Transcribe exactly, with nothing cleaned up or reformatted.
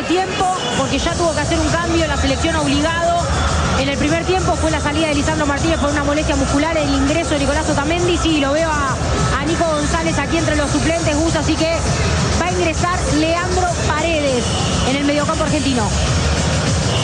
tiempo, porque ya tuvo que hacer un cambio en la selección obligado. En el primer tiempo fue la salida de Lisandro Martínez por una molestia muscular, el ingreso de Nicolás Otamendi. Sí, lo veo a, a Nico González aquí entre los suplentes, Gus, así que va a ingresar Leandro Paredes en el mediocampo argentino.